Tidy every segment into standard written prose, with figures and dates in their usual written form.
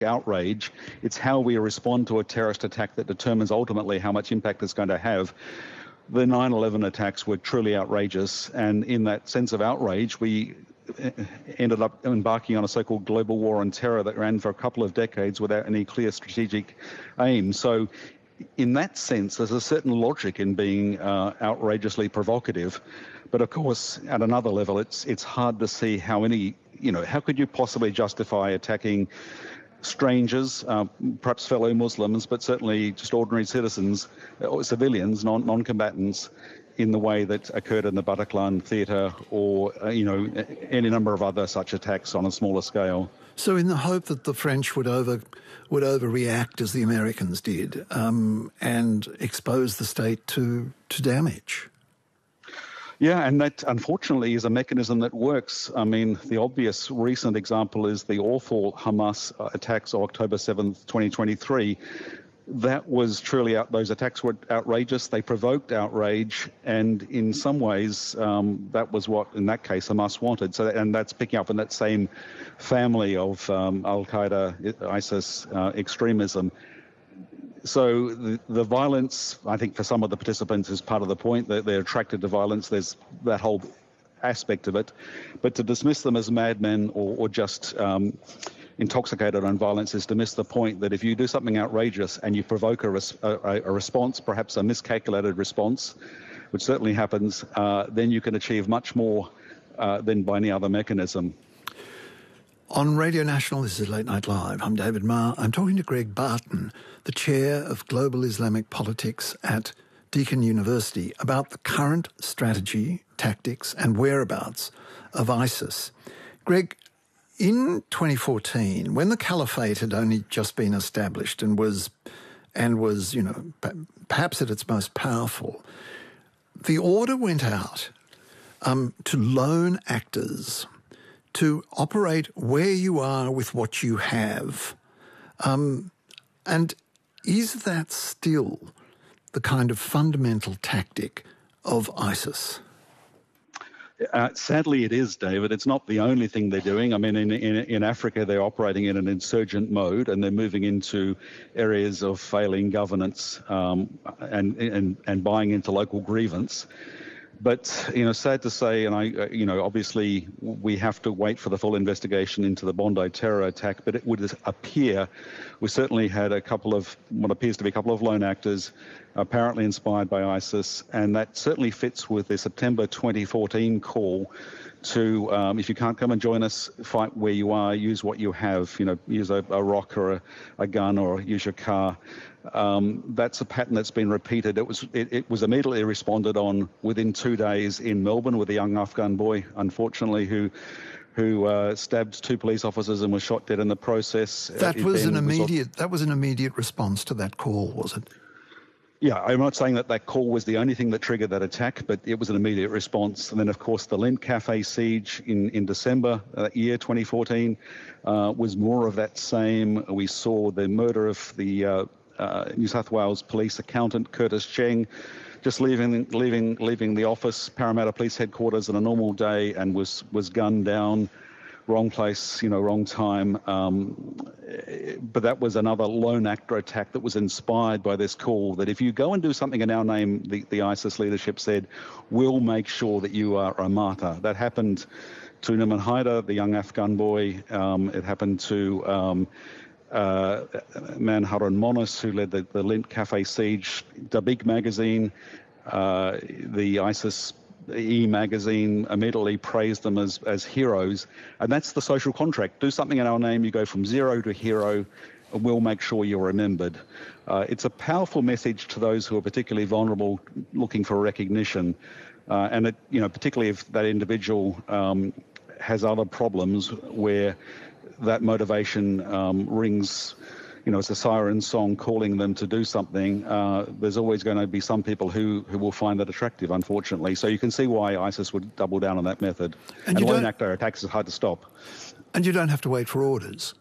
outrage. It's how we respond to a terrorist attack that determines ultimately how much impact it's going to have. The 9/11 attacks were truly outrageous, and in that sense of outrage, we ended up embarking on a so-called global war on terror that ran for a couple of decades without any clear strategic aim. So in that sense, there's a certain logic in being outrageously provocative. But of course, at another level, it's hard to see how how could you possibly justify attacking strangers, perhaps fellow Muslims, but certainly just ordinary citizens or civilians, non-combatants, in the way that occurred in the Bataclan theatre or, any number of other such attacks on a smaller scale. So in the hope that the French would overreact as the Americans did and expose the state to damage. Yeah, and that unfortunately is a mechanism that works. I mean, the obvious recent example is the awful Hamas attacks of October 7th, 2023. That was truly those attacks were outrageous. They provoked outrage, and in some ways, that was what, in that case, Hamas wanted. And that's picking up in that same family of Al-Qaeda, ISIS extremism. So the violence, I think, for some of the participants is part of the point, that they're attracted to violence. There's that whole aspect of it. But to dismiss them as madmen or just intoxicated on violence is to miss the point that if you do something outrageous and you provoke a response, perhaps a miscalculated response, which certainly happens, then you can achieve much more than by any other mechanism. On Radio National, this is Late Night Live. I'm David Marr. I'm talking to Greg Barton, the chair of Global Islamic Politics at Deakin University, about the current strategy, tactics and whereabouts of ISIS. Greg, in 2014, when the caliphate had only just been established and was perhaps at its most powerful, the order went out to lone actors to operate where you are with what you have. And is that still the kind of fundamental tactic of ISIS? Sadly, it is, David. It's not the only thing they're doing. I mean, in Africa, they're operating in an insurgent mode, and they're moving into areas of failing governance and buying into local grievance. But, sad to say, and obviously we have to wait for the full investigation into the Bondi terror attack, but it would appear we certainly had what appears to be a couple of lone actors apparently inspired by ISIS, and that certainly fits with the September 2014 call to, if you can't come and join us, fight where you are, use what you have, use a rock or a gun or use your car. That's a pattern that's been repeated. It was immediately responded on within 2 days in Melbourne with a young Afghan boy, unfortunately, who stabbed 2 police officers and was shot dead in the process. That was an immediate response to that call, was it? Yeah, I'm not saying that call was the only thing that triggered that attack, but it was an immediate response. And then, of course, the Lindt Cafe siege in December that year, 2014, was more of that same. We saw the murder of the New South Wales police accountant, Curtis Cheng, just leaving the office, Parramatta Police Headquarters on a normal day, and was gunned down. Wrong place, wrong time. But that was another lone actor attack that was inspired by this call that if you go and do something in our name, the ISIS leadership said, we'll make sure that you are a martyr. That happened to Nouman Haider, the young Afghan boy. It happened to man Harun Monis, who led the Lindt Cafe siege. Dabiq magazine, the ISIS magazine immediately praised them as heroes. And that's the social contract. Do something in our name, you go from zero to hero, and we'll make sure you're remembered. It's a powerful message to those who are particularly vulnerable, looking for recognition. And it, particularly if that individual has other problems where that motivation rings, it's a siren song calling them to do something. There's always going to be some people who will find that attractive, unfortunately. So you can see why ISIS would double down on that method. And lone actor attacks is hard to stop. And you don't have to wait for orders.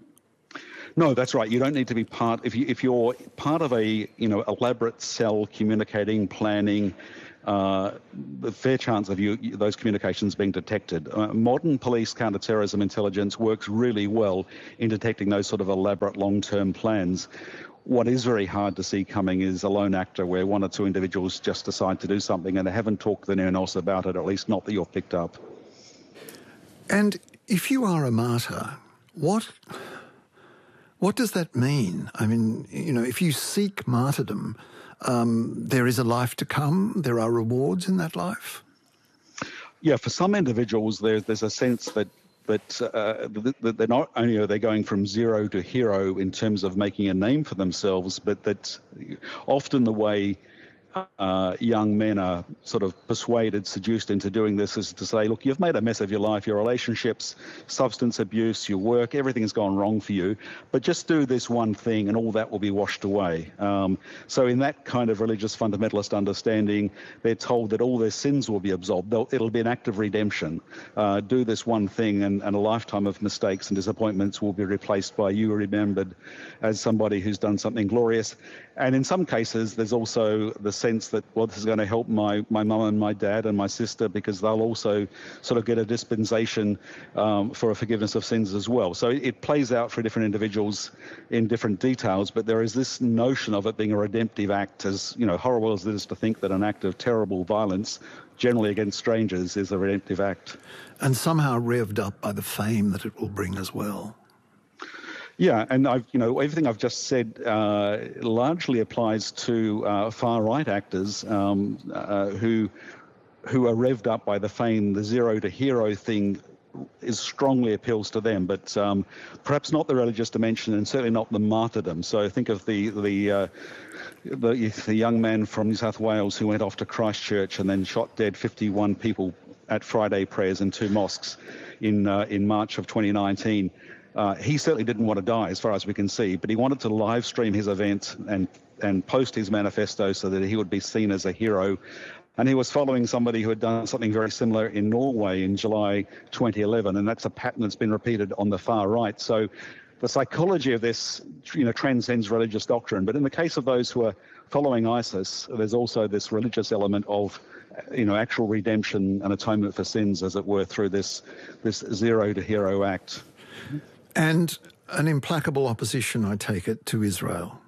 No, that's right. You don't need to be part. If you're part of a elaborate cell communicating, planning, the fair chance of those communications being detected. Modern police counter-terrorism intelligence works really well in detecting those sort of elaborate long-term plans. What is very hard to see coming is a lone actor where one or two individuals just decide to do something and they haven't talked to anyone else about it, or at least not that you've picked up. And if you are a martyr, what does that mean? I mean, if you seek martyrdom, there is a life to come. There are rewards in that life. Yeah, for some individuals, there's a sense that they're not only are they going from zero to hero in terms of making a name for themselves, but that often the way young men are sort of persuaded, seduced into doing this is to say, look, you've made a mess of your life, your relationships, substance abuse, your work, everything's gone wrong for you, but just do this one thing and all that will be washed away. So in that kind of religious fundamentalist understanding, they're told that all their sins will be absolved. It'll be an act of redemption. Do this one thing and a lifetime of mistakes and disappointments will be replaced by you remembered as somebody who's done something glorious. And in some cases, there's also the sense that, well, this is going to help my mum and my dad and my sister because they'll also sort of get a dispensation for a forgiveness of sins as well. So it plays out for different individuals in different details, but there is this notion of it being a redemptive act, as horrible as it is to think that an act of terrible violence, generally against strangers, is a redemptive act. And somehow revved up by the fame that it will bring as well. Yeah, and everything I've just said largely applies to far-right actors who are revved up by the fame. The zero to hero thing strongly appeals to them, but perhaps not the religious dimension, and certainly not the martyrdom. So think of the young man from New South Wales who went off to Christchurch and then shot dead 51 people at Friday prayers in 2 mosques in March of 2019. He certainly didn't want to die, as far as we can see, but he wanted to live stream his event and post his manifesto so that he would be seen as a hero. And he was following somebody who had done something very similar in Norway in July 2011, and that's a pattern that's been repeated on the far right. So the psychology of this, transcends religious doctrine. But in the case of those who are following ISIS, there's also this religious element of actual redemption and atonement for sins, as it were, through this zero to hero act. And an implacable opposition, I take it, to Israel.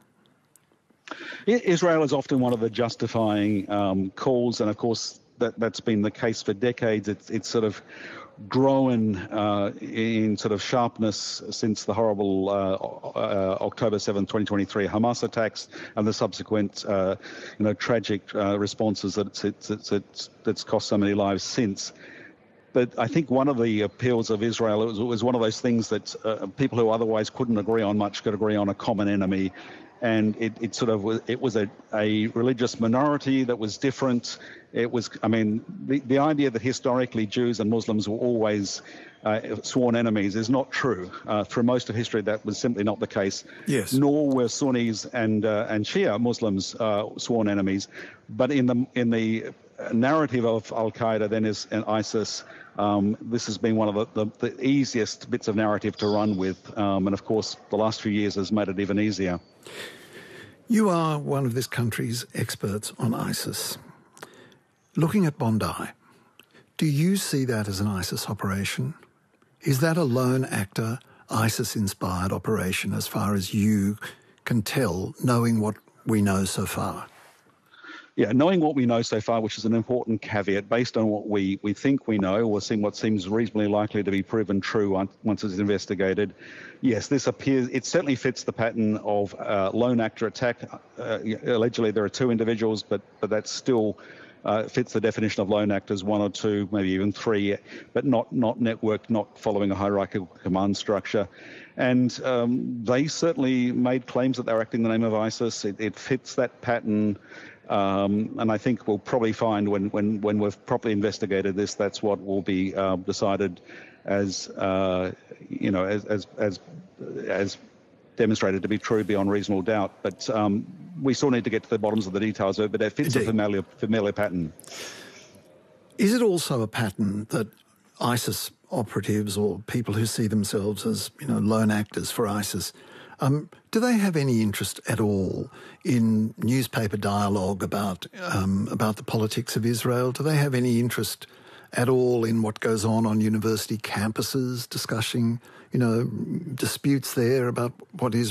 Israel is often one of the justifying calls, and of course that's been the case for decades. It's sort of grown in sort of sharpness since the horrible October 7th, 2023 Hamas attacks and the subsequent tragic responses that's cost so many lives since. But I think one of the appeals of Israel was one of those things that people who otherwise couldn't agree on much could agree on a common enemy. And it was a religious minority that was different. It was, the idea that historically Jews and Muslims were always sworn enemies is not true. Through most of history, that was simply not the case. Yes. Nor were Sunnis and Shia Muslims sworn enemies. But in the narrative of Al-Qaeda and ISIS, this has been one of the easiest bits of narrative to run with. And of course, the last few years has made it even easier. You are one of this country's experts on ISIS. Looking at Bondi, do you see that as an ISIS operation? Is that a lone actor, ISIS-inspired operation as far as you can tell, knowing what we know so far? Yeah, knowing what we know so far, which is an important caveat, based on what we think we know, or seeing what seems reasonably likely to be proven true once it's investigated. Yes, it certainly fits the pattern of lone actor attack. Allegedly, there are 2 individuals, but that still fits the definition of lone actors, 1 or 2, maybe even 3, but not networked, not following a hierarchical command structure. And they certainly made claims that they were acting in the name of ISIS. It fits that pattern. And I think we'll probably find when we've properly investigated this, that's what will be decided as demonstrated to be true beyond reasonable doubt. But we still need to get to the bottoms of the details of it, but it fits a familiar pattern. Is it also a pattern that ISIS operatives or people who see themselves as lone actors for ISIS Do they have any interest at all in newspaper dialogue about the politics of Israel? Do they have any interest at all in what goes on university campuses, discussing, disputes there about what